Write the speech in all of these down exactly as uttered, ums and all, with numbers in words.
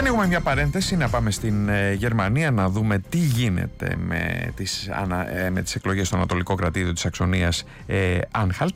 ανοίγουμε μια παρένθεση να πάμε στην ε, Γερμανία να δούμε τι γίνεται με τις, ανα, ε, με τις εκλογές στο Ανατολικό Κρατήδιο της Σαξονίας ε, Άνχαλτ.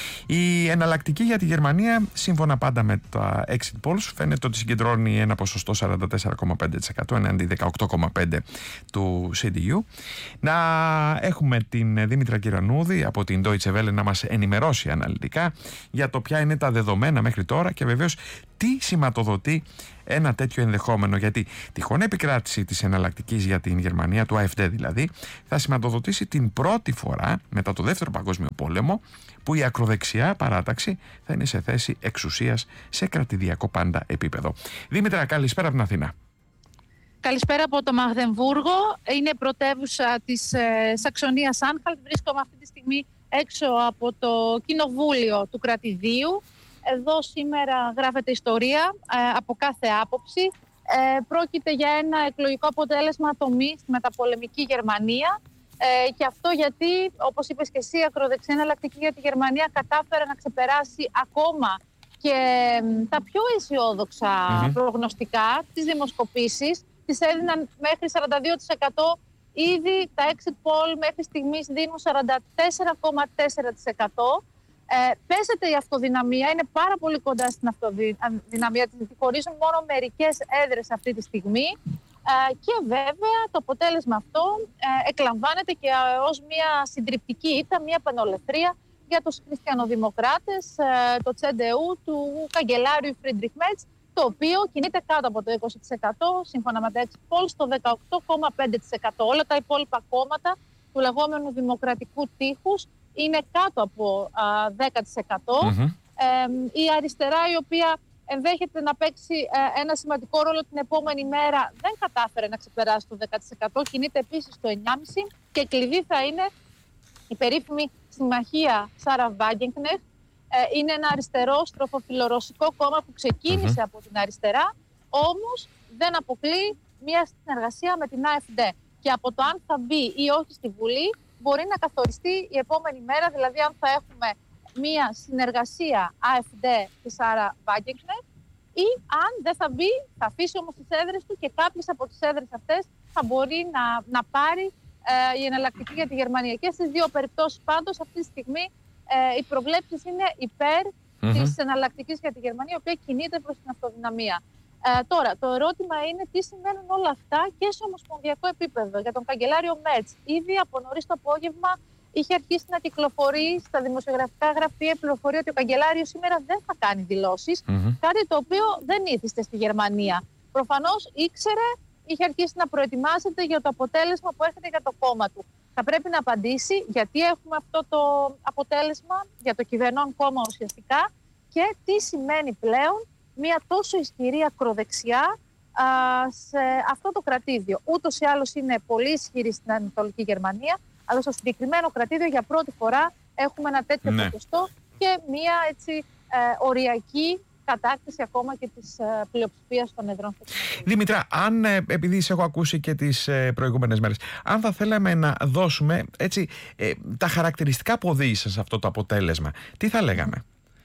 Η εναλλακτική για τη Γερμανία, σύμφωνα πάντα με τα exit polls, φαίνεται ότι συγκεντρώνει ένα ποσοστό σαράντα τέσσερα κόμμα πέντε τοις εκατό εναντί δεκαοκτώ κόμμα πέντε τοις εκατό του σι ντι γιου. Να έχουμε την Δήμητρα Κυρανούδη από την Deutsche Welle να μας ενημερώσει αναλυτικά για το ποια είναι τα δεδομένα μέχρι τώρα και βεβαίως τι σηματοδοτεί ένα τέτοιο ενδεχόμενο, γιατί τυχόν επικράτηση της εναλλακτικής για την Γερμανία, του AfD δηλαδή, θα σηματοδοτήσει την πρώτη φορά μετά το Δεύτερο Παγκόσμιο Πόλεμο που η ακροδεξιά παράταξη θα είναι σε θέση εξουσίας σε κρατηδιακό πάντα επίπεδο. Δήμητρα, καλησπέρα από την Αθήνα. Καλησπέρα από το Μαγδεμβούργο. Είναι πρωτεύουσα της ε, Σαξονίας Άνχαλτ. Βρίσκομαι αυτή τη στιγμή έξω από το κοινοβούλιο του κρατηδίου. Εδώ σήμερα γράφεται ιστορία ε, από κάθε άποψη. Ε, πρόκειται για ένα εκλογικό αποτέλεσμα τομής στη μεταπολεμική Γερμανία. Ε, και αυτό γιατί, όπως είπες και εσύ, η ακροδεξιά εναλλακτική για τη Γερμανία κατάφερε να ξεπεράσει ακόμα και ε, τα πιο αισιόδοξα mm-hmm. προγνωστικά, τις δημοσκοπήσεις. Τις έδιναν μέχρι σαράντα δύο τοις εκατό. Ήδη τα exit poll μέχρι στιγμής δίνουν σαράντα τέσσερα κόμμα τέσσερα τοις εκατό. Ε, πέσεται η αυτοδυναμία, είναι πάρα πολύ κοντά στην αυτοδυναμία της, χωρίζουν μόνο μερικές έδρες αυτή τη στιγμή ε, και βέβαια το αποτέλεσμα αυτό ε, εκλαμβάνεται και ως μια συντριπτική ήττα, μια πανολεθρία για τους χριστιανοδημοκράτες, ε, το τσέ ντι γιου του καγκελάριου Φρίντριχ Μέρτς, το οποίο κινείται κάτω από το είκοσι τοις εκατό σύμφωνα με τα exit polls, στο δεκαοκτώ κόμμα πέντε τοις εκατό. Όλα τα υπόλοιπα κόμματα του λεγόμενου δημοκρατικού τείχους είναι κάτω από α, δέκα τοις εκατό. Mm-hmm. Ε, η αριστερά, η οποία ενδέχεται να παίξει ε, ένα σημαντικό ρόλο την επόμενη μέρα, δεν κατάφερε να ξεπεράσει το δέκα τοις εκατό, κινείται επίσης στο εννιά κόμμα πέντε τοις εκατό και κλειδί θα είναι η περίφημη συμμαχία Σάρα Βάγκενκνεχτ. Ε, είναι ένα αριστερό στροφοφιλορωσικό κόμμα που ξεκίνησε mm-hmm. από την αριστερά, όμως δεν αποκλεί μια συνεργασία με την AfD. Και από το αν θα μπει ή όχι στη Βουλή μπορεί να καθοριστεί η επόμενη μέρα, δηλαδή αν θα έχουμε μια συνεργασία AfD και Σάρα Βάγκενκνεχτ ή αν δεν θα μπει, θα αφήσει όμως τις έδρες του και κάποιες από τις έδρες αυτές θα μπορεί να, να πάρει ε, η εναλλακτική για τη Γερμανία. Και στις δύο περιπτώσεις πάντως αυτή τη στιγμή ε, οι προβλέψεις είναι υπέρ mm-hmm. της εναλλακτικής για τη Γερμανία, η οποία κινείται προς την αυτοδυναμία. Ε, τώρα, το ερώτημα είναι τι σημαίνουν όλα αυτά και σε ομοσπονδιακό επίπεδο. Για τον καγκελάριο Μέρτς, ήδη από νωρίς το απόγευμα είχε αρχίσει να κυκλοφορεί στα δημοσιογραφικά γραφεία η πληροφορία ότι ο καγκελάριος σήμερα δεν θα κάνει δηλώσεις. Mm-hmm. Κάτι το οποίο δεν ήθιστε στη Γερμανία. Προφανώς ήξερε, είχε αρχίσει να προετοιμάζεται για το αποτέλεσμα που έρχεται για το κόμμα του. Θα πρέπει να απαντήσει γιατί έχουμε αυτό το αποτέλεσμα για το κυβερνών κόμμα ουσιαστικά και τι σημαίνει πλέον μια τόσο ισχυρή ακροδεξιά α, σε αυτό το κρατήδιο. Ούτως ή άλλως είναι πολύ ισχυρή στην Ανατολική Γερμανία, αλλά στο συγκεκριμένο κρατήδιο για πρώτη φορά έχουμε ένα τέτοιο ναι. ποσοστό και μια έτσι ε, οριακή κατάκτηση ακόμα και της ε, πλειοψηφίας των εδρών. Δήμητρα, αν ε, επειδή σε έχω ακούσει και τις ε, προηγούμενες μέρες, αν θα θέλαμε να δώσουμε έτσι, ε, τα χαρακτηριστικά που οδήγησαν σε αυτό το αποτέλεσμα, τι θα λέγαμε?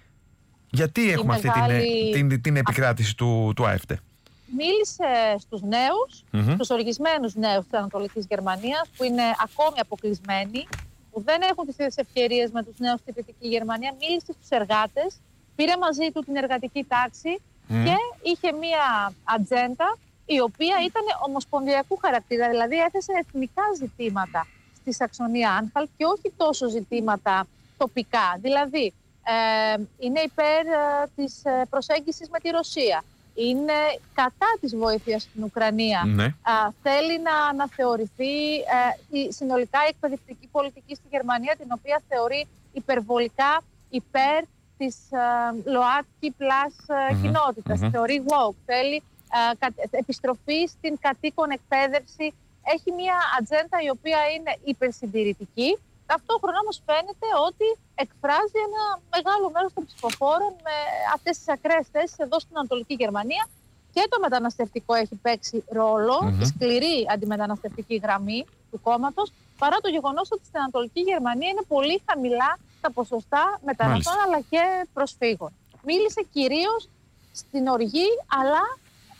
Γιατί έχουμε αυτή μεγάλη... την, την, την επικράτηση του, του AfD? Μίλησε στους νέους, mm-hmm. στους οργισμένους νέους της Ανατολικής Γερμανίας, που είναι ακόμη αποκλεισμένοι, που δεν έχουν τις ίδιες ευκαιρίες με τους νέους στη Δυτική Γερμανία. Μίλησε στους εργάτες, πήρε μαζί του την εργατική τάξη mm. και είχε μία ατζέντα η οποία ήταν ομοσπονδιακού χαρακτήρα, δηλαδή έθεσε εθνικά ζητήματα στη Σαξονία Άνχαλτ και όχι τόσο ζητήματα τοπικά. Δηλαδή, Ε, είναι υπέρ ε, της ε, προσέγγισης με τη Ρωσία. Είναι κατά της βοήθειας στην Ουκρανία. Ναι. Ε, θέλει να αναθεωρηθεί ε, η συνολικά η εκπαιδευτική πολιτική στη Γερμανία, την οποία θεωρεί υπερβολικά υπέρ της ε, ΛΟΑΤΚΙ πλας ε, mm-hmm. κοινότητας. Mm-hmm. Θεωρεί woke. Θέλει ε, κα, επιστροφή στην κατοίκον εκπαίδευση. Έχει μια ατζέντα η οποία είναι υπερσυντηρητική. Ταυτόχρονα όμως φαίνεται ότι εκφράζει ένα μεγάλο μέρος των ψηφοφόρων με αυτές τις ακραίες θέσεις εδώ στην Ανατολική Γερμανία. Και το μεταναστευτικό έχει παίξει ρόλο, mm-hmm. η σκληρή αντιμεταναστευτική γραμμή του κόμματος, παρά το γεγονός ότι στην Ανατολική Γερμανία είναι πολύ χαμηλά τα ποσοστά μεταναστών αλλά και προσφύγων. Μίλησε κυρίως στην οργή, αλλά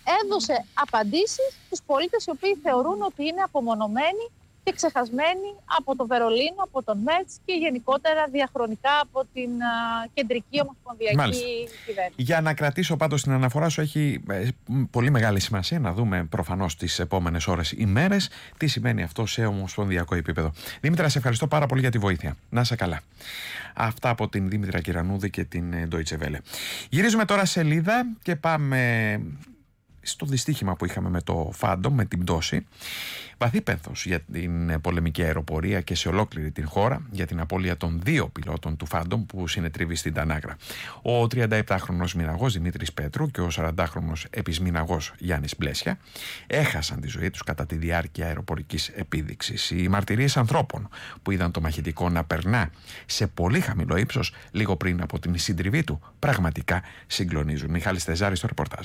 έδωσε απαντήσεις στους πολίτες οι οποίοι θεωρούν ότι είναι απομονωμένοι και ξεχασμένοι από το Βερολίνο, από τον Μέτς και γενικότερα διαχρονικά από την α, κεντρική ομοσπονδιακή Μάλιστα. κυβέρνηση. Για να κρατήσω πάντως την αναφορά σου, έχει ε, πολύ μεγάλη σημασία να δούμε προφανώς τις επόμενες ώρες, ημέρες, τι σημαίνει αυτό σε ομοσπονδιακό επίπεδο. Δήμητρα, σε ευχαριστώ πάρα πολύ για τη βοήθεια. Να είσαι καλά. Αυτά από την Δήμητρα Κυρανούδη και την Deutsche Welle. Γυρίζουμε τώρα σελίδα και πάμε στο δυστύχημα που είχαμε με το Phantom, με την πτώση. Βαθύ πένθος για την πολεμική αεροπορία και σε ολόκληρη την χώρα για την απώλεια των δύο πιλότων του Phantom που συνετρίβει στην Τανάγρα. Ο τριανταεπτάχρονος μηναγός Δημήτρης Πέτρου και ο σαραντάχρονος επισμηναγός Γιάννης Μπλέσια έχασαν τη ζωή τους κατά τη διάρκεια αεροπορικής επίδειξης. Οι μαρτυρίες ανθρώπων που είδαν το μαχητικό να περνά σε πολύ χαμηλό ύψος λίγο πριν από την συντριβή του πραγματικά συγκλονίζουν. Μιχάλης Τεζάρης στο ρεπορτάζ.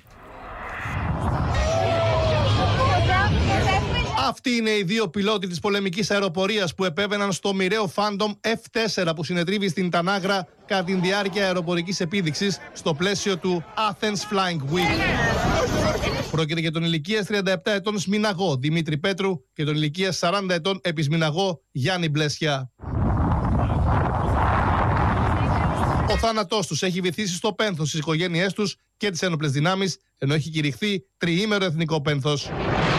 Αυτοί είναι οι δύο πιλότοι της πολεμικής αεροπορίας που επέβαιναν στο μοιραίο Phantom εφ φορ που συνετρίβει στην Τανάγρα κατά τη διάρκεια αεροπορικής επίδειξης στο πλαίσιο του Athens Flying Week. Πρόκειται για τον ηλικίας τριάντα επτά ετών σμηναγό Δημήτρη Πέτρου και τον ηλικίας σαράντα ετών επισμηναγό Γιάννη Μπλέσια. Ο θάνατός τους έχει βυθίσει στο πένθος στις οικογένειές τους και τις ένοπλες δυνάμεις, ενώ έχει κηρυχθεί τριήμερο εθνικό πένθος.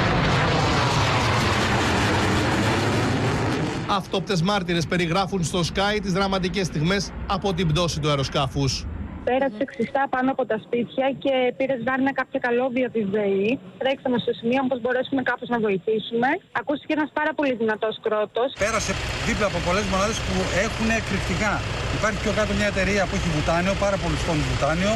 Αυτόπτες μάρτυρες περιγράφουν στο Sky τις δραματικές στιγμές από την πτώση του αεροσκάφους. Πέρασε ξιστά πάνω από τα σπίτια και πήρε σβάρνα κάποια καλώδια τη ΔΕΗ. Τρέξαμε στο σημείο πως μπορέσουμε κάπως να βοηθήσουμε. Ακούστηκε ένας πάρα πολύ δυνατός κρότος. Πέρασε δίπλα από πολλές μονάδες που έχουν εκρηκτικά. Υπάρχει πιο κάτω μια εταιρεία που έχει βουτάνιο, πάρα πολλούς τόνους βουτάνιο.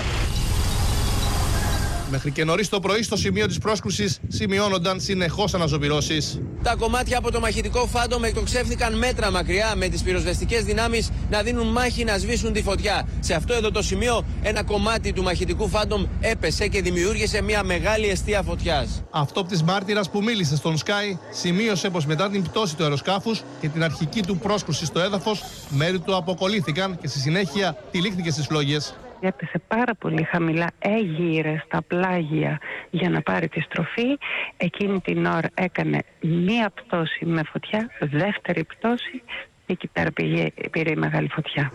Μέχρι και νωρίς το πρωί στο σημείο της πρόσκρουσης σημειώνονταν συνεχώς αναζωπυρώσεις. Τα κομμάτια από το μαχητικό Phantom εκτοξεύθηκαν μέτρα μακριά με τις πυροσβεστικές δυνάμεις να δίνουν μάχη να σβήσουν τη φωτιά. Σε αυτό εδώ το σημείο ένα κομμάτι του μαχητικού Phantom έπεσε και δημιούργησε μια μεγάλη εστία φωτιάς. Αυτόπτης μάρτυρας που μίλησε στον Sky σημείωσε πως μετά την πτώση του αεροσκάφους και την αρχική του πρόσκρουση στο έδαφος, μέρη του αποκολλήθηκαν και στη συνέχεια τυλίχθηκε στις φλόγες. Έπεσε πάρα πολύ χαμηλά, έγειρε στα πλάγια για να πάρει τη στροφή. Εκείνη την ώρα έκανε μία πτώση με φωτιά, δεύτερη πτώση και εκεί πέρα πήγε, πήρε η μεγάλη φωτιά.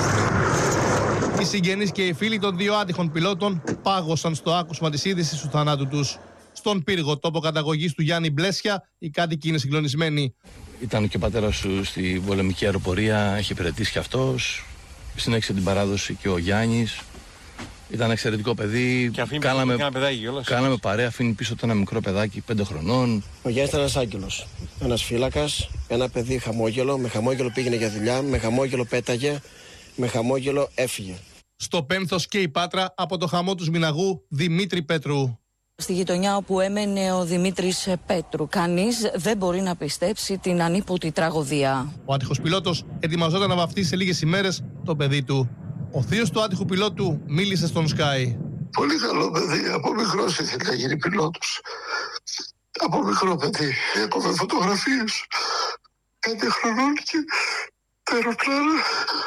Οι συγγενείς και οι φίλοι των δύο άτυχων πιλότων πάγωσαν στο άκουσμα της είδησης του θανάτου τους. Στον πύργο τόπο καταγωγής του Γιάννη Μπλέσια, οι κάτοικοι είναι συγκλονισμένοι. Ήταν και ο πατέρας του στην πολεμική αεροπορία, έχει υπηρετήσει κι αυτός. Συνέχισε την παράδοση και ο Γιάννης. Ήταν εξαιρετικό παιδί. Και αφήνει κάναμε, ένα παιδάκι όλος. Κάναμε παρέα, αφήνει πίσω του ένα μικρό παιδάκι πέντε χρονών. Ο Γιάννης ήταν ένας άγγελος. Ένας φύλακας, ένα παιδί χαμόγελο. Με χαμόγελο πήγαινε για δουλειά, με χαμόγελο πέταγε, με χαμόγελο έφυγε. Στο πένθος και η Πάτρα από το χαμό του σμηναγού Δημήτρη Πέτρου. Στη γειτονιά όπου έμενε ο Δημήτρης Πέτρου, κανείς δεν μπορεί να πιστέψει την ανίποτη τραγωδία. Ο άτυχος πιλότος ετοιμαζόταν να βαφτίσει σε λίγες ημέρες το παιδί του. Ο θείος του άτυχου πιλότου μίλησε στον Sky. Πολύ καλό παιδί, από μικρός ήθελε να γίνει πιλότος. Από μικρό παιδί, έκοβε φωτογραφίες. Πέντε χρονών και τα αεροπλάνα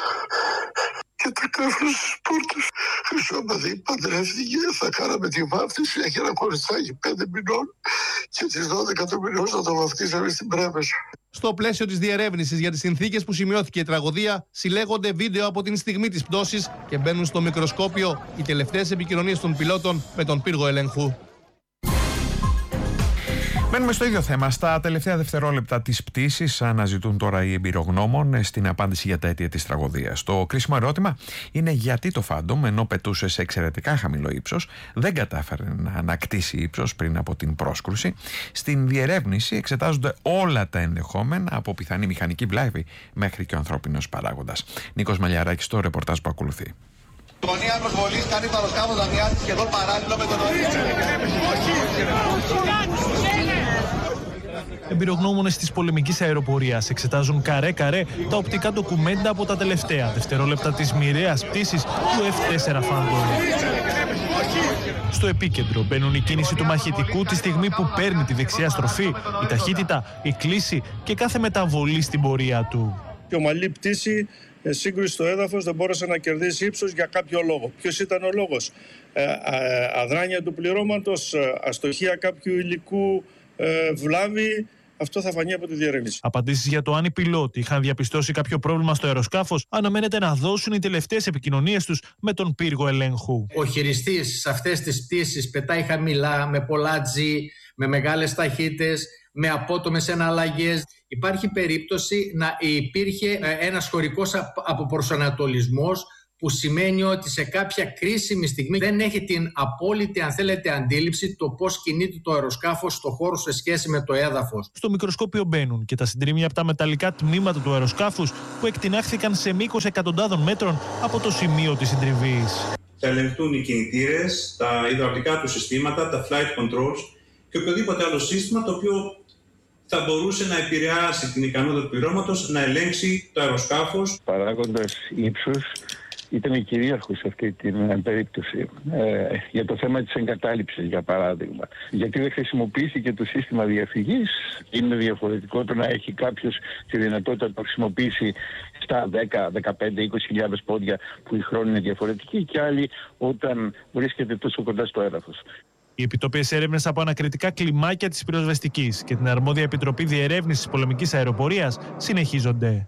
και τα κάφρες στις πόρτες. Χρυσό παιδί, παντρεύτηκε, θα κάναμε τη βάφτιση, έχει ένα κοριτσάκι πέντε μηνών και τις δώδεκα του μηνός θα το βαφτίσαμε στην Πρέβεζα. Στο πλαίσιο της διερεύνησης για τις συνθήκες που σημειώθηκε η τραγωδία, συλλέγονται βίντεο από την στιγμή της πτώσης και μπαίνουν στο μικροσκόπιο οι τελευταίες επικοινωνίες των πιλότων με τον πύργο ελέγχου. Μένουμε στο ίδιο θέμα. Στα τελευταία δευτερόλεπτα της πτήσης αναζητούν τώρα οι εμπειρογνώμων στην απάντηση για τα αίτια της τραγωδίας. Το κρίσιμο ερώτημα είναι γιατί το Phantom, ενώ πετούσε σε εξαιρετικά χαμηλό ύψος, δεν κατάφερε να ανακτήσει ύψος πριν από την πρόσκρουση. Στην διερεύνηση εξετάζονται όλα τα ενδεχόμενα, από πιθανή μηχανική βλάβη μέχρι και ο ανθρώπινος παράγοντας. Νίκος Μαλιαράκης στο ρεπορτάζ που ακολουθεί. Η γωνία προσβολής κάνει το αεροσκάφος να μοιάζει σχεδόν παράλληλο με τον Εμπειρογνώμονες της πολεμικής αεροπορίας εξετάζουν καρέ-καρέ τα οπτικά ντοκουμέντα από τα τελευταία δευτερόλεπτα της μοιραίας πτήσης του εφ φορ Phantom. Στο επίκεντρο μπαίνουν η κίνηση του μαχητικού τη στιγμή που παίρνει τη δεξιά στροφή, η ταχύτητα, η κλίση και κάθε μεταβολή στην πορεία του. Η ομαλή πτήση σύγκρουση στο έδαφος, δεν μπόρεσε να κερδίσει ύψος για κάποιο λόγο. Ποιος ήταν ο λόγος? Ε, αδράνεια του πληρώματος, αστοχία κάποιου υλικού, ε, βλάβη. Αυτό θα φανεί από τη διερεύνηση. Απαντήσεις για το αν οι πιλότοι είχαν διαπιστώσει κάποιο πρόβλημα στο αεροσκάφος αναμένεται να δώσουν οι τελευταίες επικοινωνίες τους με τον πύργο ελέγχου. Ο χειριστής σε αυτές τις πτήσεις πετάει χαμηλά, με πολλά G, με μεγάλες ταχύτητες, με απότομες εναλλαγές. Υπάρχει περίπτωση να υπήρχε ένας χωρικός αποπροσανατολισμός, που σημαίνει ότι σε κάποια κρίσιμη στιγμή δεν έχει την απόλυτη, αν θέλετε, αντίληψη το πώς κινείται το αεροσκάφος στο χώρο σε σχέση με το έδαφος. Στο μικροσκόπιο μπαίνουν και τα συντρίμμια από τα μεταλλικά τμήματα του αεροσκάφους που εκτινάχθηκαν σε μήκος εκατοντάδων μέτρων από το σημείο της συντριβής. Θα ελεγχθούν οι κινητήρες, τα υδραυλικά του συστήματα, τα flight controls και οποιοδήποτε άλλο σύστημα το οποίο θα μπορούσε να επηρεάσει την ικανότητα του πληρώματος να ελέγξει το αεροσκάφος. Παράγοντας ύψους ήταν κυρίαρχος σε αυτή την περίπτωση ε, για το θέμα της εγκατάλειψης, για παράδειγμα. Γιατί δεν χρησιμοποιήθηκε το σύστημα διαφυγής. Είναι διαφορετικό το να έχει κάποιος τη δυνατότητα να το χρησιμοποιήσει στα δέκα, δεκαπέντε, είκοσι χιλιάδες πόδια που η χρόνη είναι διαφορετική και άλλοι όταν βρίσκεται τόσο κοντά στο έδαφος. Οι επιτόπιες έρευνες από ανακριτικά κλιμάκια της πυροσβεστικής και την αρμόδια Επιτροπή Διερεύνησης Πολεμικής Αεροπορίας συνεχίζονται.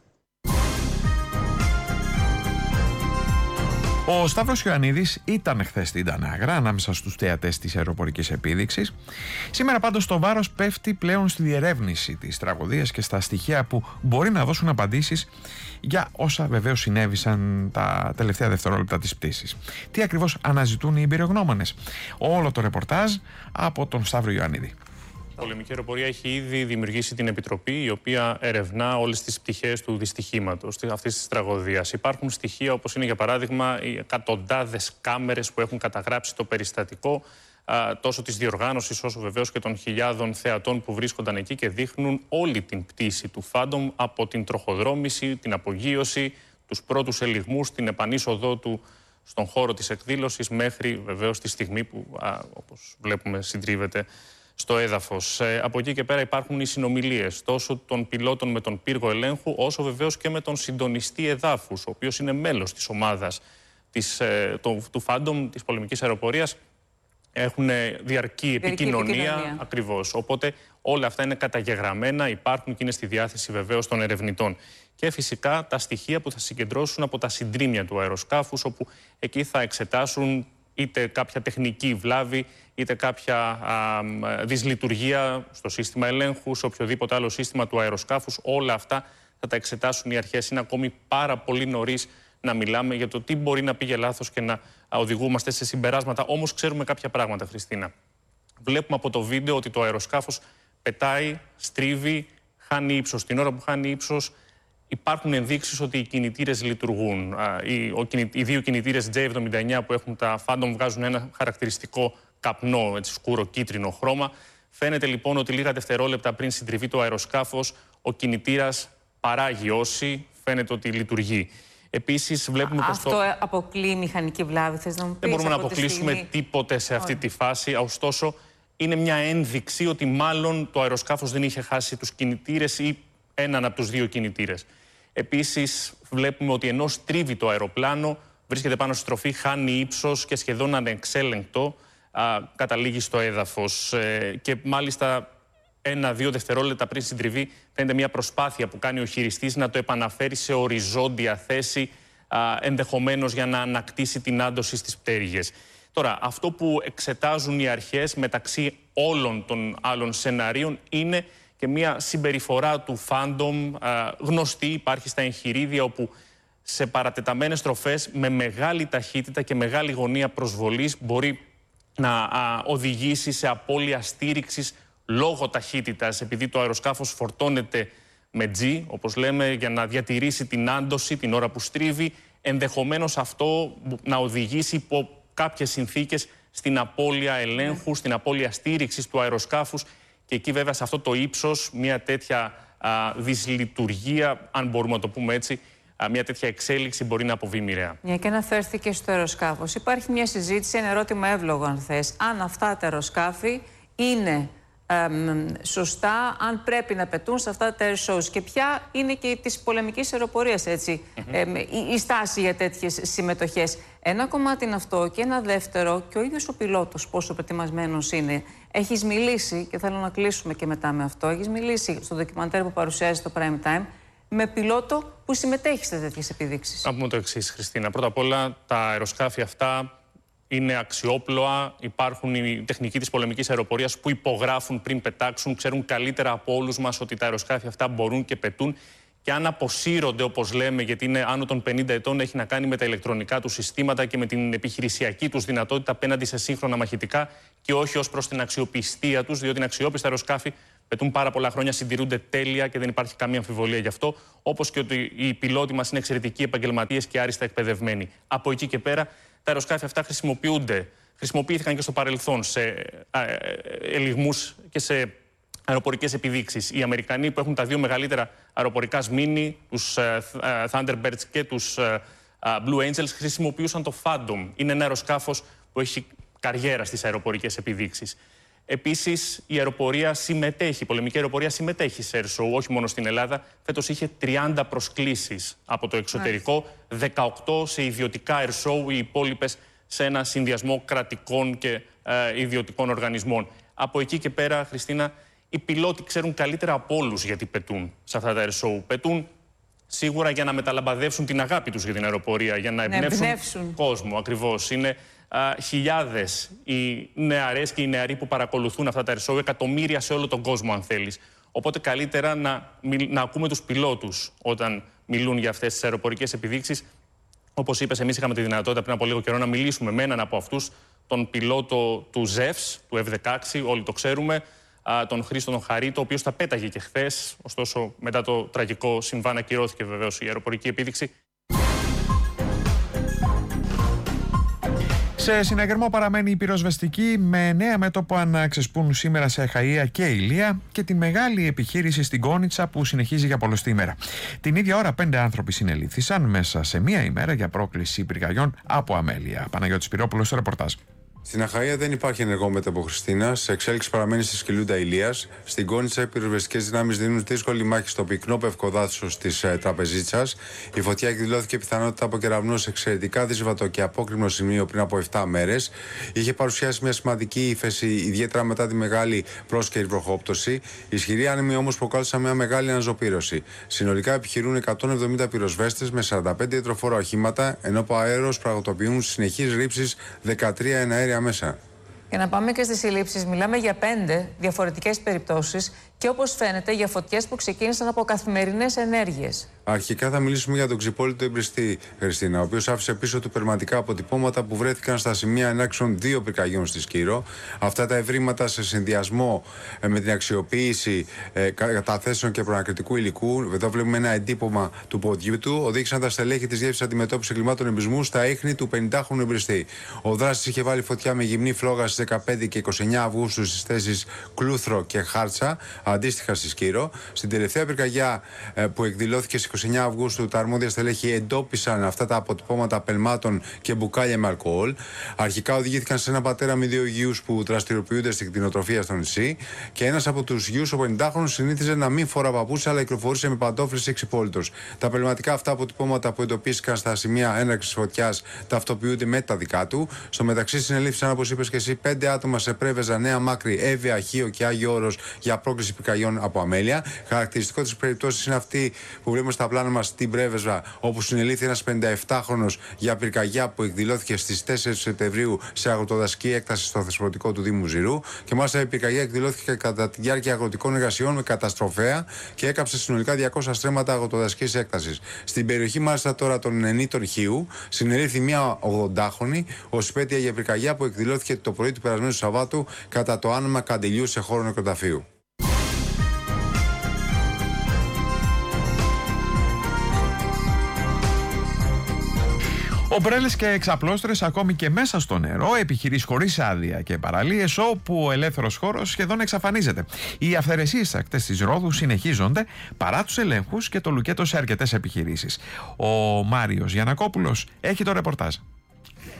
Ο Σταύρος Ιωαννίδης ήταν χθες στην Τανάγρα ανάμεσα στους θεατές της αεροπορικής επίδειξης. Σήμερα πάντως το βάρος πέφτει πλέον στη διερεύνηση της τραγωδίας και στα στοιχεία που μπορεί να δώσουν απαντήσεις για όσα βεβαίως συνέβησαν τα τελευταία δευτερόλεπτα της πτήσης. Τι ακριβώς αναζητούν οι εμπειρογνώμονες? Όλο το ρεπορτάζ από τον Σταύρο Ιωαννίδη. Η πολεμική αεροπορία έχει ήδη δημιουργήσει την Επιτροπή, η οποία ερευνά όλες τις πτυχές του δυστυχήματος, αυτής της τραγωδίας. Υπάρχουν στοιχεία, όπως είναι για παράδειγμα οι εκατοντάδες κάμερες που έχουν καταγράψει το περιστατικό, τόσο της διοργάνωσης όσο βεβαίως και των χιλιάδων θεατών που βρίσκονταν εκεί και δείχνουν όλη την πτήση του Phantom, από την τροχοδρόμηση, την απογείωση, τους πρώτους ελιγμούς, την επανείσοδό του στον χώρο της εκδήλωσης, μέχρι βεβαίως τη στιγμή που, α, όπως βλέπουμε, συντρίβεται στο έδαφος. Ε, από εκεί και πέρα υπάρχουν οι συνομιλίες τόσο των πιλότων με τον πύργο ελέγχου, όσο βεβαίως και με τον συντονιστή εδάφους, ο οποίος είναι μέλος της ομάδας της, ε, το, του Phantom, της πολεμικής αεροπορίας. Έχουν διαρκή επικοινωνία, επικοινωνία. Ακριβώς. Οπότε όλα αυτά είναι καταγεγραμμένα, υπάρχουν και είναι στη διάθεση βεβαίως των ερευνητών. Και φυσικά τα στοιχεία που θα συγκεντρώσουν από τα συντρίμμια του αεροσκάφους, όπου εκεί θα εξετάσουν είτε κάποια τεχνική βλάβη, είτε κάποια α, δυσλειτουργία στο σύστημα ελέγχου, σε οποιοδήποτε άλλο σύστημα του αεροσκάφους. Όλα αυτά θα τα εξετάσουν οι αρχές. Είναι ακόμη πάρα πολύ νωρίς να μιλάμε για το τι μπορεί να πήγε λάθος και να οδηγούμαστε σε συμπεράσματα. Όμως ξέρουμε κάποια πράγματα, Χριστίνα. Βλέπουμε από το βίντεο ότι το αεροσκάφος πετάει, στρίβει, χάνει ύψος. Την ώρα που χάνει ύψος, υπάρχουν ενδείξεις ότι οι κινητήρες λειτουργούν. Οι, ο, οι δύο κινητήρες τζέι εβδομήντα εννιά που έχουν τα Phantom βγάζουν ένα χαρακτηριστικό καπνό, έτσι, σκούρο κίτρινο χρώμα. Φαίνεται λοιπόν ότι λίγα δευτερόλεπτα πριν συντριβεί το αεροσκάφος, ο κινητήρας παράγει όση, φαίνεται ότι λειτουργεί. Επίσης, βλέπουμε πως αυτό το... αποκλείει μηχανική βλάβη, θες να μου πεις? Δεν μπορούμε να αποκλείσουμε στιγμή... τίποτε σε αυτή τη φάση. Ωστόσο, είναι μια ένδειξη ότι μάλλον το αεροσκάφος δεν είχε χάσει τους κινητήρες ή έναν από τους δύο κινητήρες. Επίσης, βλέπουμε ότι ενώ στρίβει το αεροπλάνο, βρίσκεται πάνω στη στροφή, χάνει ύψος και σχεδόν ανεξέλεγκτο α, καταλήγει στο έδαφος. Ε, και μάλιστα ένα-δύο δευτερόλεπτα πριν συντριβεί, φαίνεται μια προσπάθεια που κάνει ο χειριστής να το επαναφέρει σε οριζόντια θέση, α, ενδεχομένως για να ανακτήσει την άντωση στις πτέρυγες. Τώρα, αυτό που εξετάζουν οι αρχές μεταξύ όλων των άλλων σεναρίων είναι και μια συμπεριφορά του Phantom α, γνωστή, υπάρχει στα εγχειρίδια, όπου σε παρατεταμένες στροφές με μεγάλη ταχύτητα και μεγάλη γωνία προσβολής μπορεί να α, οδηγήσει σε απώλεια στήριξης λόγω ταχύτητας, επειδή το αεροσκάφος φορτώνεται με G, όπως λέμε, για να διατηρήσει την άντωση την ώρα που στρίβει, ενδεχομένως αυτό να οδηγήσει υπό κάποιες συνθήκες στην απώλεια ελέγχου, στην απώλεια στήριξης του αεροσκάφους. Και εκεί βέβαια σε αυτό το ύψος μια τέτοια α, δυσλειτουργία, αν μπορούμε να το πούμε έτσι, α, μια τέτοια εξέλιξη μπορεί να αποβεί μοιραία. Μια και αναφέρθηκε στο αεροσκάφος. Υπάρχει μια συζήτηση, ένα ερώτημα εύλογο αν θες. Αν αυτά τα αεροσκάφη είναι ε, σωστά αν πρέπει να πετούν σε αυτά τα air shows και ποια είναι και της πολεμικής αεροπορίας, έτσι, mm-hmm. ε, η, η στάση για τέτοιες συμμετοχές. Ένα κομμάτι είναι αυτό και ένα δεύτερο, και ο ίδιος ο πιλότος πόσο προετοιμασμένος είναι. Έχεις μιλήσει, και θέλω να κλείσουμε και μετά με αυτό, έχεις μιλήσει στο ντοκιμαντέρ που παρουσιάζει στο Prime Time με πιλότο που συμμετέχει σε τέτοιες επιδείξεις. Να πούμε το εξής, Χριστίνα. Πρώτα απ' όλα, τα αεροσκάφη αυτά είναι αξιόπλοα. Υπάρχουν οι τεχνικοί της πολεμικής αεροπορίας που υπογράφουν πριν πετάξουν, ξέρουν καλύτερα από όλους μας ότι τα αεροσκάφη αυτά μπορούν και πετούν. Και αν αποσύρονται, όπως λέμε, γιατί είναι άνω των πενήντα ετών, έχει να κάνει με τα ηλεκτρονικά του συστήματα και με την επιχειρησιακή τους δυνατότητα απέναντι σε σύγχρονα μαχητικά και όχι ως προς την αξιοπιστία τους, διότι είναι αξιόπιστα αεροσκάφη, πετούν πάρα πολλά χρόνια, συντηρούνται τέλεια και δεν υπάρχει καμία αμφιβολία γι' αυτό. Όπως και ότι οι πιλότοι μας είναι εξαιρετικοί επαγγελματίες και άριστα εκπαιδευμένοι. Από εκεί και πέρα, τα αεροσκάφη αυτά χρησιμοποιούνται. Χρησιμοποιήθηκαν και στο παρελθόν σε ελιγμούς και σε αεροπορικές επιδείξεις. Οι Αμερικανοί που έχουν τα δύο μεγαλύτερα αεροπορικά σμήνη, τους uh, Thunderbirds και τους uh, Blue Angels, χρησιμοποιούσαν το Phantom. Είναι ένα αεροσκάφος που έχει καριέρα στις αεροπορικές επιδείξεις. Επίσης, η αεροπορία συμμετέχει, η πολεμική αεροπορία συμμετέχει σε air show, όχι μόνο στην Ελλάδα. Φέτος είχε τριάντα προσκλήσεις από το εξωτερικό, δεκαοκτώ σε ιδιωτικά air show, οι υπόλοιπες σε ένα συνδυασμό κρατικών και uh, ιδιωτικών οργανισμών. Από εκεί και πέρα, Χριστίνα, οι πιλότοι ξέρουν καλύτερα από όλους γιατί πετούν σε αυτά τα air show. Πετούν σίγουρα για να μεταλαμπαδεύσουν την αγάπη τους για την αεροπορία, για να εμπνεύσουν, να εμπνεύσουν. κόσμο. Ακριβώς. Είναι α, χιλιάδες οι νεαρές και οι νεαροί που παρακολουθούν αυτά τα air show, εκατομμύρια σε όλο τον κόσμο, αν θέλεις. Οπότε καλύτερα να, να ακούμε τους πιλότους όταν μιλούν για αυτές τις αεροπορικές επιδείξεις. Όπως είπες, εμείς είχαμε τη δυνατότητα πριν από λίγο καιρό να μιλήσουμε με έναν από αυτούς, τον πιλότο του ζεφς, του εφ δεκαέξι, όλοι το ξέρουμε, τον Χρήστο τον Χαρίτο, ο οποίος τα πέταγε και χθες. Ωστόσο, μετά το τραγικό συμβάν, ακυρώθηκε βεβαίως η αεροπορική επίδειξη. Σε συναγερμό παραμένει η πυροσβεστική, με νέα μέτωπα να ξεσπούν σήμερα σε Αχαΐα και Ηλία και την μεγάλη επιχείρηση στην Κόνιτσα που συνεχίζει για πολλωστή ημέρα. Την ίδια ώρα, πέντε άνθρωποι συνελήφθησαν μέσα σε μία ημέρα για πρόκληση πυρκαγιών από αμέλεια. Παναγιώτης Πυρόπουλος στο ρεπορτάζ. Στην Αχαΐα δεν υπάρχει ενεργό μέτωπο, Χριστίνα. Σε εξέλιξη παραμένει στη Σκυλούντα Ηλίας. Στην Κόνιτσα, οι πυροσβεστικές δυνάμεις δίνουν δύσκολη μάχη στο πυκνό πευκοδάσος της ε, Τραπεζίτσας. Η φωτιά εκδηλώθηκε πιθανότητα από κεραυνό σε εξαιρετικά δύσβατο και απόκρημνο σημείο πριν από επτά μέρες. Είχε παρουσιάσει μια σημαντική ύφεση, ιδιαίτερα μετά τη μεγάλη πρόσκαιρη βροχόπτωση. Ισχυροί άνεμοι όμως προκάλεσαν μια μεγάλη αναζωπήρωση. Συνολικά επιχειρούν εκατόν εβδομήντα πυροσβέστες με σαράντα πέντε υδροφόρα οχήματα, ενώ από αέρος πραγματοποιούν συνεχείς ρήψεις δεκατρία εναέρια μέσα. Για να πάμε και στις συλλήψεις, μιλάμε για πέντε διαφορετικές περιπτώσεις και όπως φαίνεται για φωτιές που ξεκίνησαν από καθημερινές ενέργειες. Αρχικά θα μιλήσουμε για τον ξυπόλυτο εμπριστή, Χριστίνα, ο οποίος άφησε πίσω του περματικά αποτυπώματα που βρέθηκαν στα σημεία ενάξεων δύο πυρκαγιών στη Σκύρο. Αυτά τα ευρήματα, σε συνδυασμό ε, με την αξιοποίηση ε, καταθέσεων και προανακριτικού υλικού, εδώ βλέπουμε ένα εντύπωμα του ποδιού του, οδήγησαν τα στελέχη της Διεύθυνσης Αντιμετώπισης Εγκλημάτων Εμπρισμού στα ίχνη του πενηντάχρονου εμπριστή. Ο δράστης είχε βάλει φωτιά με γυμνή φλόγα στις δεκαπέντε και είκοσι εννέα Αυγούστου στις θέσεις Κλούθρο και Χάρτσα, αντίστοιχα στη Σκύρο. Στην τελευταία πυρκαγιά ε, που εκδηλώθηκε στις είκοσι εννέα Αυγούστου, τα αρμόδια στελέχη εντόπισαν αυτά τα αποτυπώματα πελμάτων και μπουκάλια με αλκοόλ. Αρχικά οδηγήθηκαν σε ένα πατέρα με δύο γιους που δραστηριοποιούνται στην κτηνοτροφία στο νησί. Και ένας από τους γιους, ο πενηντάχρονος, συνήθιζε να μην φορά παπούτσια, αλλά κυκλοφορούσε με παντόφλες εξυπόλυτος. Τα πελματικά αυτά αποτυπώματα που εντοπίστηκαν στα σημεία έναρξης φωτιάς ταυτοποιούνται με τα δικά του. Στο μεταξύ, συνελήφθησαν, όπως είπες και εσύ, πέντε άτομα σε Πρέβεζα, Νέα Μάκρη, Εύβοια, Χίο και Άγιο Όρος για πρόκληση πυρκαγιών από αμέλεια. Χαρακτηριστικό της περιπτώσης είναι αυτή που βλέπουμε στα πλάνα μας στην Πρέβεζα, όπου συνελήφθη ένας πενηνταεπτάχρονος για πυρκαγιά που εκδηλώθηκε στις τέσσερις Σεπτεμβρίου σε αγροτοδασική έκταση στο θεσπρωτικό του Δήμου Ζηρού. Και μάλιστα η πυρκαγιά εκδηλώθηκε κατά τη διάρκεια αγροτικών εργασιών με καταστροφέα και έκαψε συνολικά διακόσια στρέμματα αγροτοδασικής έκτασης. Στην περιοχή, μάλιστα τώρα των Ενήτων Χίου, συνελήφθη μια ογδοντάχρονη ως υπέτεια για πυρκαγιά που εκδηλώθηκε το πρωί του περασμένου Σαββάτου κατά το άνομα Καντιλιού σε χώρο νεκροταφείου. Ομπρέλες και εξαπλώστρες ακόμη και μέσα στο νερό, επιχειρείς χωρίς άδεια και παραλίες, όπου ο ελεύθερος χώρος σχεδόν εξαφανίζεται. Οι αυθαιρεσίες στις ακτές της Ρόδου συνεχίζονται παρά τους ελέγχους και το λουκέτο σε αρκετές επιχειρήσεις. Ο Μάριος Γιαννακόπουλος έχει το ρεπορτάζ.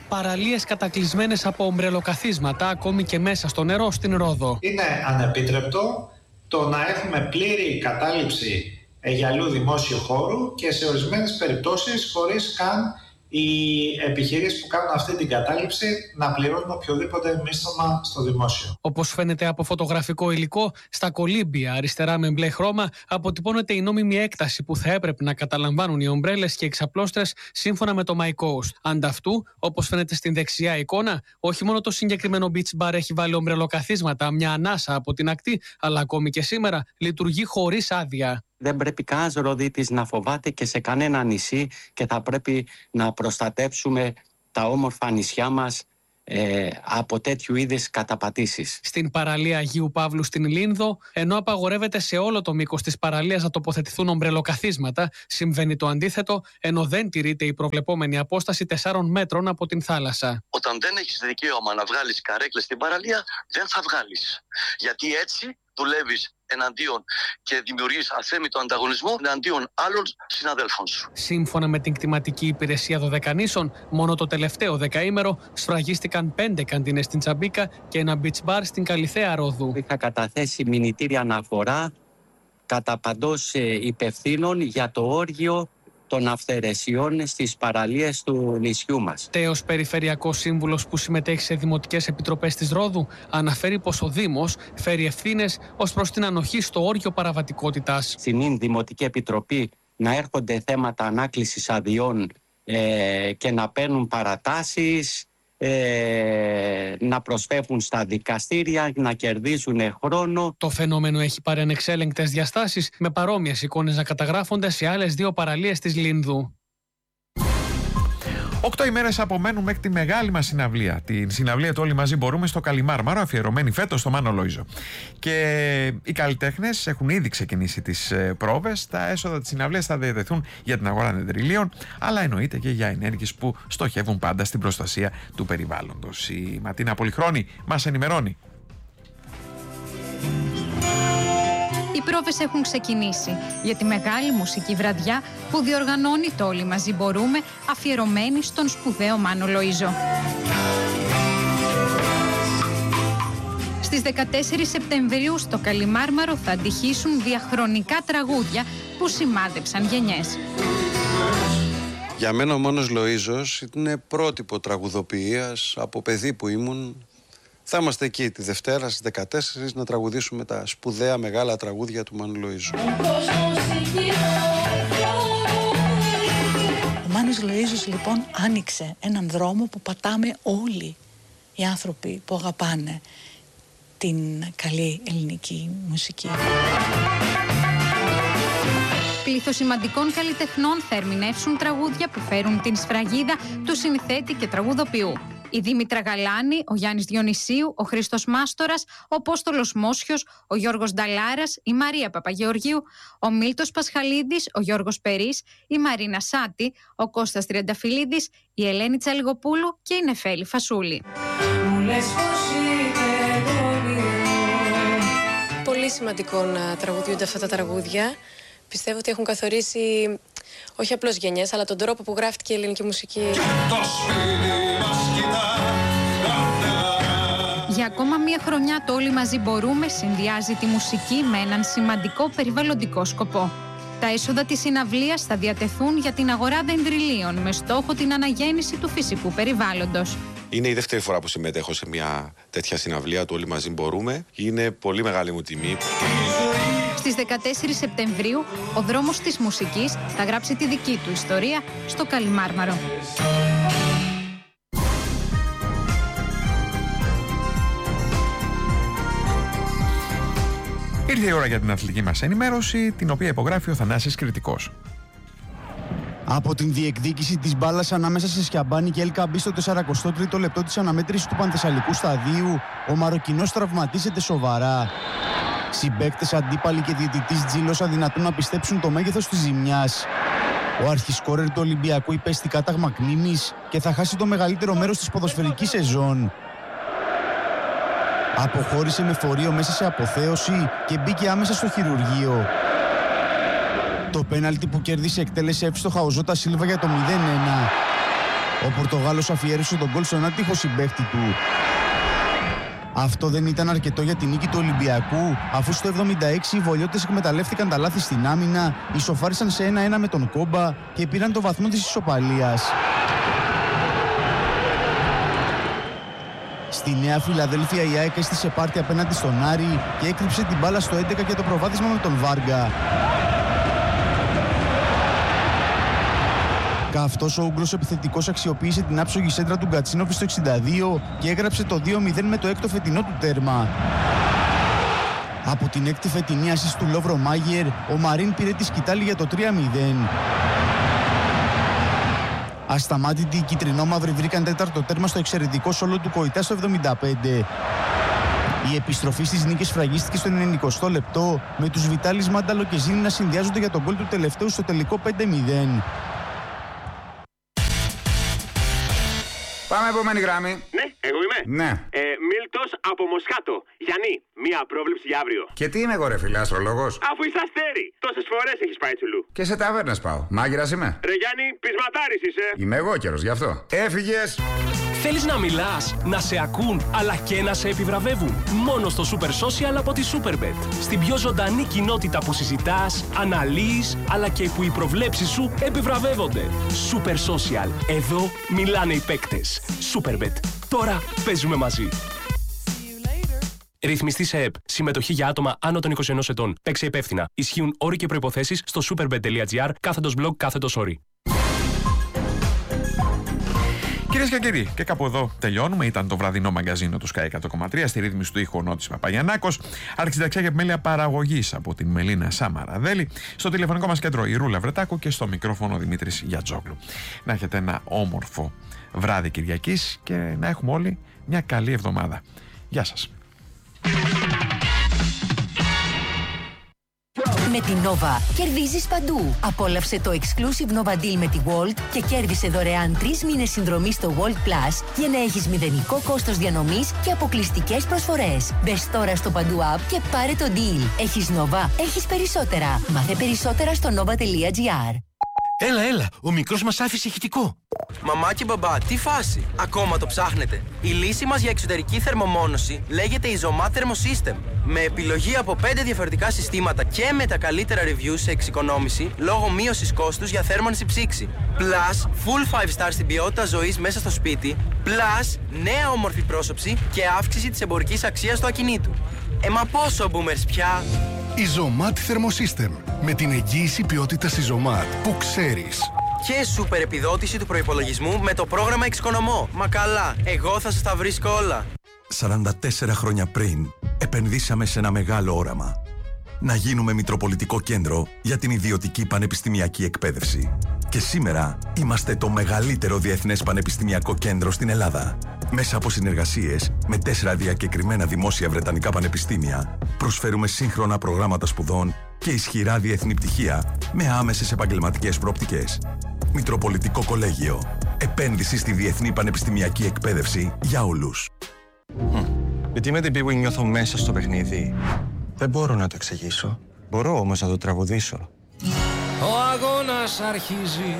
παραλίες κατακλυσμένες από ομπρελοκαθίσματα, ακόμη και μέσα στο νερό στην Ρόδο. Είναι ανεπίτρεπτο το να έχουμε πλήρη κατάληψη γυαλού δημόσιου χώρου και σε ορισμένες περιπτώσεις χωρίς καν οι επιχειρήσεις που κάνουν αυτή την κατάληψη να πληρώνουν οποιοδήποτε μίσθωμα στο δημόσιο. Όπως φαίνεται από φωτογραφικό υλικό, στα κολύμπια αριστερά με μπλε χρώμα αποτυπώνεται η νόμιμη έκταση που θα έπρεπε να καταλαμβάνουν οι ομπρέλες και εξαπλώστρες σύμφωνα με το My Coast. Ανταυτού, όπως φαίνεται στην δεξιά εικόνα, όχι μόνο το συγκεκριμένο beach bar έχει βάλει ομπρελοκαθίσματα μια ανάσα από την ακτή, αλλά ακόμη και σήμερα λειτουργεί χωρίς άδεια. Δεν πρέπει κανένας Ροδίτης να φοβάται και σε κανένα νησί και θα πρέπει να προστατεύσουμε τα όμορφα νησιά μας ε, από τέτοιου είδους καταπατήσεις. Στην παραλία Αγίου Παύλου στην Λίνδο, ενώ απαγορεύεται σε όλο το μήκος της παραλίας να τοποθετηθούν ομπρελοκαθίσματα, συμβαίνει το αντίθετο, ενώ δεν τηρείται η προβλεπόμενη απόσταση τεσσάρων μέτρων από την θάλασσα. Όταν δεν έχεις δικαίωμα να βγάλεις καρέκλες στην παραλία, δεν θα βγάλεις. Γιατί έτσι δουλεύεις εναντίον και δημιουργείς αθέμητο ανταγωνισμό εναντίον άλλων συναδέλφων σου. Σύμφωνα με την κτηματική υπηρεσία Δωδεκανήσων, μόνο το τελευταίο δεκαήμερο σφραγίστηκαν πέντε καντίνες στην Τσαμπίκα και ένα beach bar στην Καλιθέα Ρόδου. Είχα καταθέσει μηνυτήρια αναφορά κατά παντός υπευθύνων για το όργιο των αυθαιρεσιών στις παραλίες του νησιού μας. Τέος Περιφερειακός Σύμβουλος που συμμετέχει σε δημοτικές επιτροπές της Ρόδου αναφέρει πως ο Δήμος φέρει ευθύνες ως προς την ανοχή στο όργιο παραβατικότητας. Στην Δημοτική Επιτροπή να έρχονται θέματα ανάκλησης αδειών ε, και να παίρνουν παρατάσεις, Ε, να προσφεύγουν στα δικαστήρια, να κερδίζουν χρόνο. Το φαινόμενο έχει πάρει ανεξέλεγκτες διαστάσεις, με παρόμοιες εικόνες να καταγράφονται σε άλλες δύο παραλίες της Λίνδου. Οκτώ ημέρες απομένουν μέχρι τη μεγάλη μας συναυλία. Την συναυλία του Όλοι Μαζί Μπορούμε στο Καλιμάρμαρο, αφιερωμένη φέτος στο Μάνο Λόιζο. Και οι καλλιτέχνες έχουν ήδη ξεκινήσει τις πρόβες. Τα έσοδα της συναυλίας θα διατεθούν για την αγορά τεντριλίων, αλλά εννοείται και για ενέργειες που στοχεύουν πάντα στην προστασία του περιβάλλοντος. Η Ματίνα Πολυχρόνη μας ενημερώνει. Οι πρόβες έχουν ξεκινήσει για τη μεγάλη μουσική βραδιά που διοργανώνει το Όλοι Μαζί Μπορούμε, αφιερωμένη στον σπουδαίο Μάνο Λοΐζο. Στις δεκατέσσερις Σεπτεμβρίου στο Καλιμάρμαρο θα αντυχήσουν διαχρονικά τραγούδια που σημάδεψαν γενιές. Για μένα ο Μάνος Λοΐζος είναι πρότυπο τραγουδοποιίας από παιδί που ήμουν. Θα είμαστε εκεί τη Δευτέρα στις δεκατέσσερις να τραγουδήσουμε τα σπουδαία μεγάλα τραγούδια του Μάνου Λοΐζου. Ο Μάνος Λοΐζος λοιπόν άνοιξε έναν δρόμο που πατάμε όλοι οι άνθρωποι που αγαπάνε την καλή ελληνική μουσική. Πλήθος σημαντικών καλλιτεχνών θα ερμηνεύσουν τραγούδια που φέρουν την σφραγίδα του συνθέτη και τραγουδοποιού. Η Δήμητρα Γαλάνη, ο Γιάννης Διονυσίου, ο Χρήστος Μάστορας, ο Απόστολος Μόσιος, ο Γιώργος Νταλάρας, η Μαρία Παπαγεωργίου, ο Μίλτος Πασχαλίδης, ο Γιώργος Περής, η Μαρίνα Σάτη, ο Κώστας Τριανταφυλλίδης, η Ελένη Τσαλιγοπούλου και η Νεφέλη Φασούλη. Πολύ σημαντικό να τραγουδιούνται αυτά τα τραγούδια. Πιστεύω ότι έχουν καθορίσει όχι απλώς γενιές, αλλά τον τρόπο που γράφτηκε η ελληνική μουσική. Για ακόμα μία χρονιά το Όλοι Μαζί Μπορούμε συνδυάζει τη μουσική με έναν σημαντικό περιβαλλοντικό σκοπό. Τα έσοδα της συναυλίας θα διατεθούν για την αγορά δεντριλίων με στόχο την αναγέννηση του φυσικού περιβάλλοντος. Είναι η δεύτερη φορά που συμμετέχω σε μια τέτοια συναυλία του Όλοι Μαζί Μπορούμε. Είναι πολύ μεγάλη μου τιμή. Στις δεκατέσσερις Σεπτεμβρίου, ο δρόμος της μουσικής θα γράψει τη δική του ιστορία στο Καλιμάρμαρο. Ήρθε η ώρα για την αθλητική μας ενημέρωση, την οποία υπογράφει ο Θανάσης Κρητικός. Από την διεκδίκηση της μπάλας ανάμεσα σε Σιαμπάνη και Ελκαμπή στο σαρανταοστό τρίτο λεπτό της αναμέτρησης του Πανθεσσαλικού Σταδίου, ο Μαροκινός τραυματίζεται σοβαρά. Συμπαίκτες, αντίπαλοι και διαιτητής Τζίλος αδυνατούν να πιστέψουν το μέγεθος της ζημιάς. Ο αρχισκόρερ του Ολυμπιακού υπέστη κάταγμα κνήμης και θα χάσει το μεγαλύτερο μέρος της ποδοσφαιρικής σεζόν. Αποχώρησε με φορείο μέσα σε αποθέωση και μπήκε άμεσα στο χειρουργείο. Το πέναλτι που κέρδισε εκτέλεσε εύστοχα ο Ζώτα Σίλβα για το μηδέν ένα. Ο Πορτογάλος αφιέρωσε τον γκολ στον άτυχο συμπαίχτη του. Αυτό δεν ήταν αρκετό για την νίκη του Ολυμπιακού, αφού στο εβδομήντα έξι οι βολιώτες εκμεταλλεύτηκαν τα λάθη στην άμυνα, ισοφάρισαν σε ένα ένα με τον Κόμπα και πήραν το βαθμό της ισοπαλίας. Στη Νέα Φιλαδέλφια η ΑΕΚ έστησε πάρτι απέναντι στον Άρη και έκρυψε την μπάλα στο έντεκα και το προβάδισμα με τον Βάργα. Καυτός ο Ούγγρος επιθετικός αξιοποίησε την άψογη σέντρα του Γκατσίνοφ στο εξήντα δύο και έγραψε το δύο μηδέν με το έκτο φετινό του τέρμα. Από την έκτη φετινή ασίστ του Λόβρο Μάγερ, ο Μαρίν πήρε τη σκητάλη για το τρία μηδέν. Ασταμάτητοι οι κυτρινόμαυροι βρήκαν τέταρτο τέρμα στο εξαιρετικό σόλο του Κοϊτά στο εβδομήντα πέντε. Η επιστροφή στις νίκες φραγίστηκε στο ενενηκοστό λεπτό, με τους Βιτάλης, Μάνταλο και Ζήνη να συνδυάζονται για τον γκολ του τελευταίου στο τελικό πέντε μηδέν. Πάμε επόμενη γράμμη. Ναι, εγώ είμαι. Ναι. Ε, Μίλτος από Μοσχάτο. Γιάννη, μία πρόβλεψη για αύριο. Και τι είμαι εγώ, ρε φίλε, αστρολόγος? Αφού είσαι αστέρι. Τόσες φορές έχεις πάει τσουλού. Και σε ταβέρνες πάω. Μάγειρας είμαι. Ρε Γιάννη, πεισματάρης είσαι. Είμαι εγώ καιρός, γι' αυτό. Έφυγες. Θέλεις να μιλάς, να σε ακούν, αλλά και να σε επιβραβεύουν? Μόνο στο Super Social από τη Superbet. Στην πιο ζωντανή κοινότητα που συζητάς, αναλύεις, αλλά και που οι προβλέψεις σου επιβραβεύονται. Super Social. Εδώ μιλάνε οι παίκτες. Superbet. Τώρα παίζουμε μαζί. Ρυθμιστή σε ΕΠ. Συμμετοχή για άτομα άνω των είκοσι ενός ετών. Παίξε υπεύθυνα. Ισχύουν όροι και προϋποθέσεις στο superbet.gr κάθετος blog κάθετος όροι. Κυρίες και κύριοι, και κάπου εδώ τελειώνουμε. Ήταν το βραδινό μαγκαζίνο του Sky εκατό κόμμα τρία, στη ρύθμιση του ήχου ο Νότης Παπαγιαννάκος. Αρχισυνταξιά και επιμέλεια παραγωγής από την Μελίνα Σαμαραδέλη. Στο τηλεφωνικό μας κέντρο η Ρούλα Βρετάκου και στο μικρόφωνο Δημήτρης Γιατζόγλου. Να έχετε ένα όμορφο βράδυ Κυριακής και να έχουμε όλοι μια καλή εβδομάδα. Γεια σας. Με την Nova κερδίζεις παντού. Απόλαυσε το exclusive Nova Deal με τη Walt και κέρδισε δωρεάν τρεις μήνες συνδρομή στο Walt Plus για να έχεις μηδενικό κόστος διανομής και αποκλειστικές προσφορές. Μπες τώρα στο παντού app και πάρε το deal. Έχεις Nova, έχεις περισσότερα. Μάθε περισσότερα στο nova τελεία gr. Έλα, έλα, ο μικρός μας άφησε ηχητικό. Μαμά και μπαμπά, τι φάση, ακόμα το ψάχνετε? Η λύση μας για εξωτερική θερμομόνωση λέγεται Isomat Thermosystem. Με επιλογή από πέντε διαφορετικά συστήματα και με τα καλύτερα reviews σε εξοικονόμηση λόγω μείωσης κόστους για θέρμανση ψήξη. Plus, full five star στην ποιότητα ζωής μέσα στο σπίτι. Plus, νέα όμορφη πρόσωψη και αύξηση της εμπορικής αξίας του ακινήτου. Ε, μα πόσο boomers πια! Isomat Thermosystem. Με την εγγύηση ποιότητας Isomat που ξέρεις. Και σούπερ επιδότηση του προϋπολογισμού με το πρόγραμμα Εξοικονομώ. Μα καλά, εγώ θα σας τα βρίσκω όλα. σαράντα τέσσερα χρόνια πριν, επενδύσαμε σε ένα μεγάλο όραμα. Να γίνουμε Μητροπολιτικό Κέντρο για την ιδιωτική πανεπιστημιακή εκπαίδευση. Και σήμερα είμαστε το μεγαλύτερο διεθνές πανεπιστημιακό κέντρο στην Ελλάδα. Μέσα από συνεργασίες με τέσσερα διακεκριμένα δημόσια βρετανικά πανεπιστήμια, προσφέρουμε σύγχρονα προγράμματα σπουδών και ισχυρά διεθνή πτυχία με άμεσες επαγγελματικές προοπτικές. Μητροπολιτικό Κολέγιο. Επένδυση στη διεθνή πανεπιστημιακή εκπαίδευση για όλους. Γιατί με την που νιώθω μέσα στο παιχνίδι. Δεν μπορώ να το εξηγήσω. Μπορώ όμως να το τραγουδήσω. Ο αγώνας αρχίζει.